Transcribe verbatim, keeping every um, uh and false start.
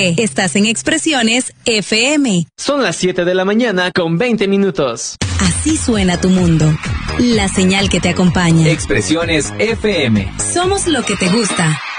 P. Estás en Expresiones F M. Son las siete de la mañana con veinte minutos. Así suena tu mundo. La señal que te acompaña. Expresiones F M. Somos lo que te gusta.